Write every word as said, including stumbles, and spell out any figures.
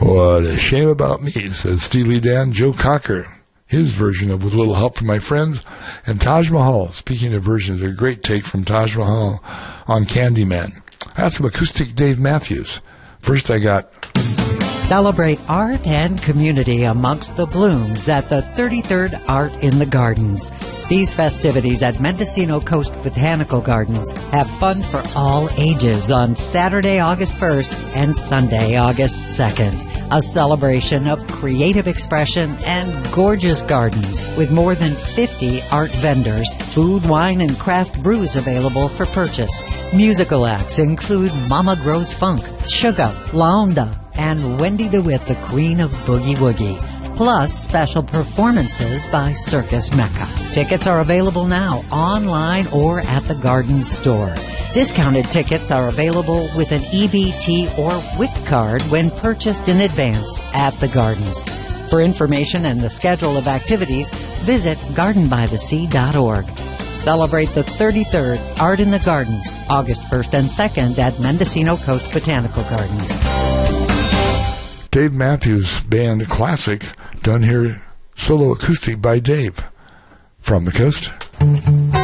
What a shame about me, says Steely Dan. Joe Cocker, his version of With a Little Help from My Friends. And Taj Mahal, speaking of versions, a great take from Taj Mahal on Candyman. I had some acoustic Dave Matthews. First I got... Celebrate art and community amongst the blooms at the thirty-third Art in the Gardens. These festivities at Mendocino Coast Botanical Gardens have fun for all ages on Saturday, August first and Sunday, August second. A celebration of creative expression and gorgeous gardens with more than fifty art vendors, food, wine, and craft brews available for purchase. Musical acts include Mama Grows Funk, Sugar, Laonda, and Wendy DeWitt, the Queen of Boogie Woogie. Plus special performances by Circus Mecca. Tickets are available now online or at the Gardens store. Discounted tickets are available with an E B T or W I C card when purchased in advance at the Gardens. For information and the schedule of activities, visit garden by the sea dot org. Celebrate the thirty-third Art in the Gardens, August first and second at Mendocino Coast Botanical Gardens. Dave Matthews Band classic, done here solo acoustic by Dave from the coast.